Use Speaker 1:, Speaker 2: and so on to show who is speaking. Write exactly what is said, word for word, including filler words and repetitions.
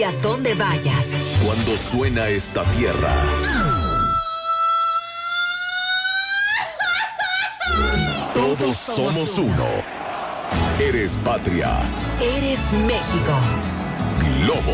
Speaker 1: A donde vayas.
Speaker 2: Cuando suena esta tierra, todos somos uno. Eres patria.
Speaker 1: Eres México.
Speaker 2: Globo.